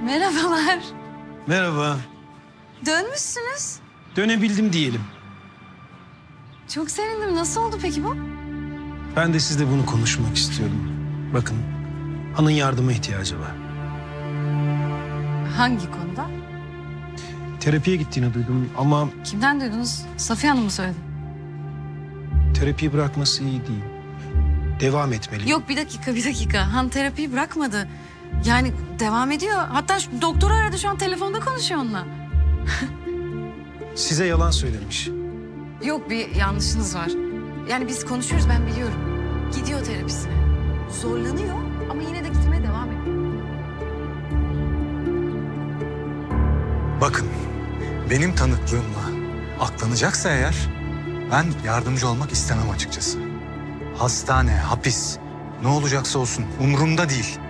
Merhabalar. Merhaba. Dönmüşsünüz. Dönebildim diyelim. Çok sevindim. Nasıl oldu peki bu? Ben de sizle bunu konuşmak istiyorum. Bakın, Han'ın yardıma ihtiyacı var. Hangi konuda? Terapiye gittiğini duydum ama Kimden duydunuz? Safiye Hanım mı söyledi? terapiyi bırakması iyi değil. Devam etmeli. Yok bir dakika. Han terapiyi bırakmadı. Yani devam ediyor. Hatta doktoru aradı, şu an telefonda konuşuyor onunla. Size yalan söylemiş. Yok, bir yanlışınız var. Yani biz konuşuyoruz, ben biliyorum. Gidiyor terapisine. Zorlanıyor ama yine de gitmeye devam ediyor. Bakın, benim tanıklığımla aklanacaksa eğer ben yardımcı olmak istemem açıkçası. Hastane, hapis, ne olacaksa olsun umurumda değil.